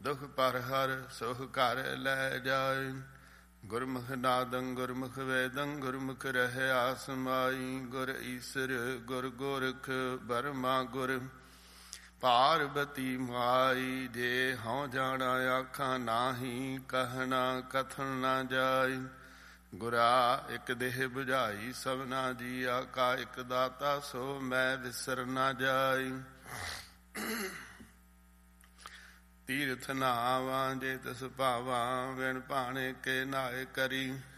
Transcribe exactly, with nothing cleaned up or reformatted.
ਦੁਖ ਪਰ ਹਰ ਸੁਖ ਘਰ ਲੈ ਜਾਏ। ਗੁਰਮੁਖ ਨਾਦੰ ਗੁਰਮੁਖ ਵੇਦੰ ਗੁਰਮੁਖ ਰਹਿ ਆਸਮਾਈ। ਗੁਰ ਈਸਰ ਗੁਰ ਗੋਰਖ ਬਰਮਾ ਗੁਰ ਪਾਰਬਤੀ ਮਾਈ। ਜੇ ਹਉ ਜਾਣਾ ਆਖਾਂ ਨਾਹੀ ਕਹਿਣਾ ਕਥਨ ਨਾ ਜਾਏ। ਗੁਰਾ ਇੱਕ ਦੇਹ ਬੁਝਾਈ ਸਭਨਾ ਜੀ ਆਕਾ ਇੱਕ ਦਾਤਾ ਸੋ ਮੈਂ ਵਿਸਰ ਨਾ ਜਾਈ। ਤੀਰਥ ਨਾਵਾਂ ਜੇ ਤਿਸ ਭਾਵਾਂ ਵਿਣ ਭਾਣੇ ਕੇ ਨਾਏ ਕਰੀ।